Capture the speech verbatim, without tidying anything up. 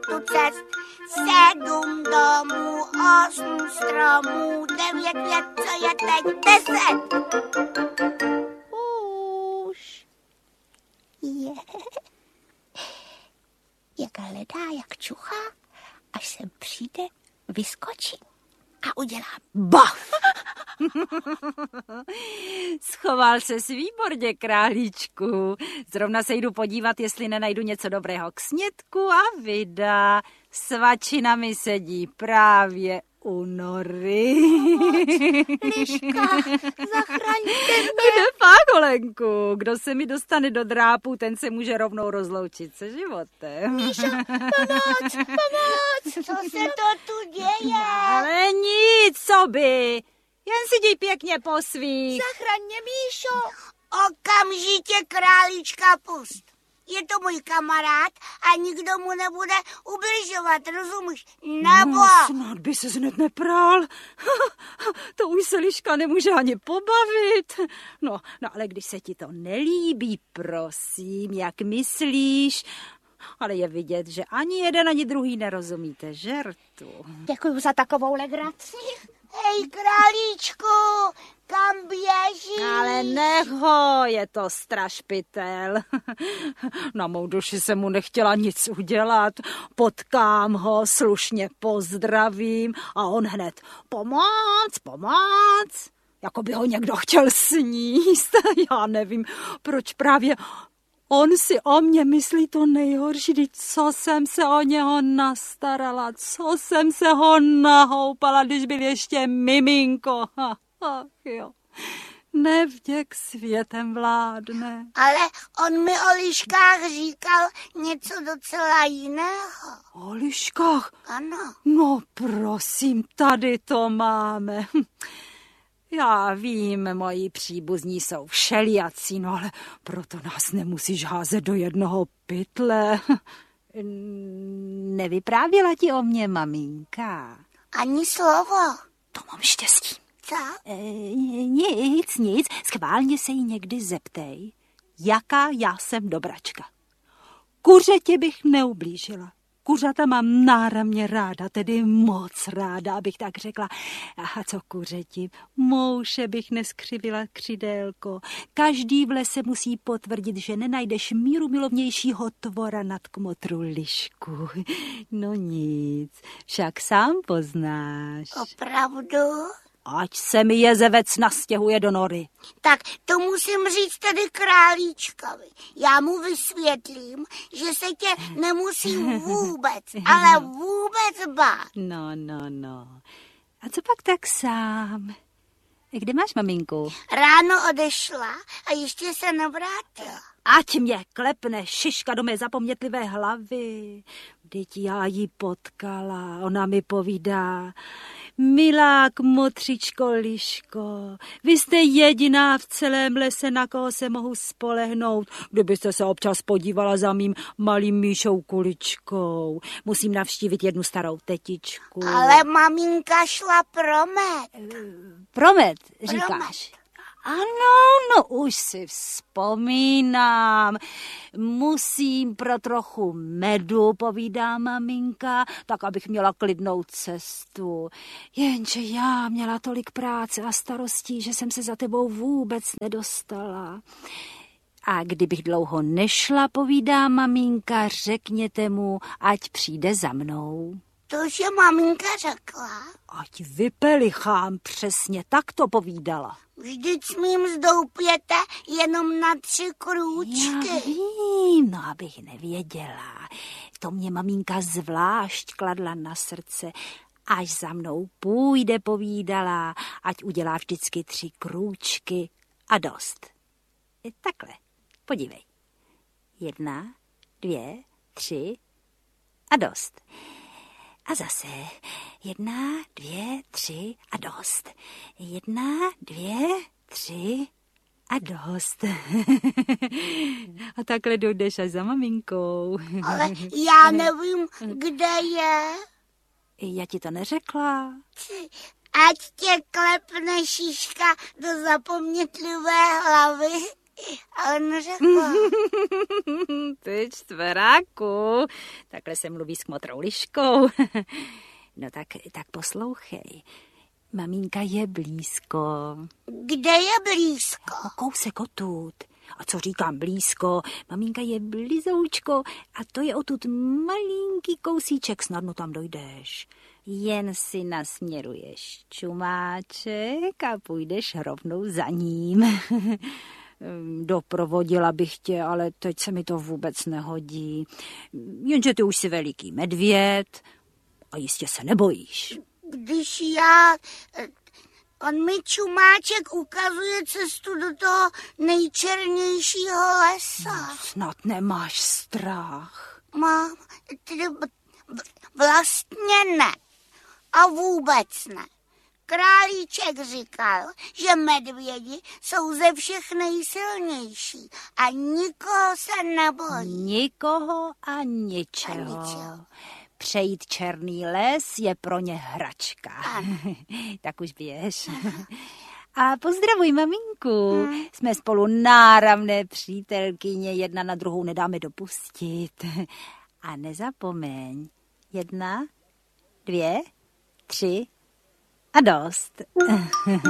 tu cest. Sedm domů, osm stromů, devět vět, co je teď deset. Už je. Jak hledá, jak čuchá, až sem přijde, vyskočí a udělá baf. Schoval ses výborně, králíčku. Zrovna se jdu podívat, jestli nenajdu něco dobrého k snědku a vida. Svačina mi sedí právě u nory. Liška, zachraňte mě. Kde pak, Holenku? Kdo se mi dostane do drápu, ten se může rovnou rozloučit se životem. Míšo, pomoc, pomoc. Co se to tu děje? Ale nic, co by. Jen si jdi pěkně posvít. Zachraň mě, Míšo. Okamžitě králíčka pust. Je to můj kamarád a nikdo mu nebude ubližovat, rozumíš? Nebo... No, snad by se hned neprál. To už se Liška nemůže ani pobavit. No, no, ale když se ti to nelíbí, prosím, jak myslíš? Ale je vidět, že ani jeden, ani druhý nerozumíte žertu. Děkuju za takovou legraci. Hej, králíčku, kam běžíš? Ale nech ho, je to strašpitel. Na mou duši se mu nechtěla nic udělat. Potkám ho, slušně pozdravím a on hned pomoc, pomoc. Jako by ho někdo chtěl sníst. Já nevím, proč právě on si o mě myslí to nejhorší, když co jsem se o něho nastarala, co jsem se ho nahoupala, když byl ještě miminko. Ach jo, nevděk světem vládne. Ale on mi o liškách říkal něco docela jiného. O liškách? Ano. No prosím, tady to máme. Já vím, moji příbuzní jsou všelijací, no ale proto nás nemusíš házet do jednoho pytle. Nevyprávěla ti o mě maminka? Ani slovo. To mám štěstí. Co? E, nic, nic, schválně se jí někdy zeptej, jaká já jsem dobračka. Kuřetě bych neublížila. Kuřata mám náramně ráda, tedy moc ráda, abych tak řekla. A co kuřeti? Mouše bych neskřivila křidélko. Každý v lese musí potvrdit, že nenajdeš míru milovnějšího tvora nad kmotru lišku. No nic, však sám poznáš. Opravdu? Ať se mi jezevec nastěhuje do nory. Tak to musím říct tady králíčkovi. Já mu vysvětlím, že se tě nemusí vůbec, ale vůbec bát. No, no, no. A co pak tak sám? Kde máš maminku? Ráno odešla a ještě se nevrátila. Ať mě klepne šiška do mé zapomnětlivé hlavy. Vždyť já ji potkala, ona mi povídá. Milá kmotřičko Liško, vy jste jediná v celém lese, na koho se mohu spolehnout. Kdybyste se občas podívala za mým malým Míšou Kuličkou. Musím navštívit jednu starou tetičku. Ale maminka šla pro med. Pro med, říkáš? Pro med. Ano, no už si vzpomínám. Musím pro trochu medu, povídá maminka, tak abych měla klidnou cestu. Jenže já měla tolik práce a starostí, že jsem se za tebou vůbec nedostala. A kdybych dlouho nešla, povídá maminka, řekněte mu, ať přijde za mnou. To, že maminka řekla? Ať vypelichám, přesně tak to povídala. Vždyť s mým zdoupěte jenom na tři krůčky. Já vím, no abych nevěděla. To mě maminka zvlášť kladla na srdce. Až za mnou půjde, povídala, ať udělá vždycky tři krůčky a dost. Je takhle, podívej. Jedna, dvě, tři a dost. A zase jedna, dvě, tři a dost. Jedna, dvě, tři a dost. A takhle dojdeš až za maminkou. Ale já nevím, kde je. Já ti to neřekla. Ať tě klepne šiška do zapomnětlivé hlavy. A on řekl... Ty čtveráku, takhle se mluví s kmotrou liškou. No tak, tak poslouchej. Maminka je blízko. Kde je blízko? No, kousek odtud. A co říkám blízko? Maminka je blizoučko a to je odtud malinký kousíček, snadno tam dojdeš. Jen si nasměruješ čumáček a půjdeš rovnou za ním. Doprovodila bych tě, ale teď se mi to vůbec nehodí. Jenže ty už jsi veliký medvěd a jistě se nebojíš. Když já... On mi čumáček ukazuje cestu do toho nejčernějšího lesa. No, snad nemáš strach. Mám, tedy vlastně ne. A vůbec ne. Králíček říkal, že medvědi jsou ze všech nejsilnější a nikoho se nebojí. Nikoho a ničeho. A ničeho. Přejít černý les je pro ně hračka. Tak už běž. A pozdravuj maminku. Hmm. Jsme spolu náramné přítelkyně, jedna na druhou nedáme dopustit. A nezapomeň, jedna, dvě, tři a dost.